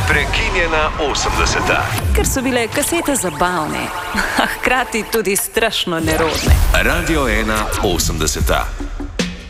Prekinjena 80. Ker so bile kasete zabavne, a hkrati tudi strašno nerodne. Radio 1 80.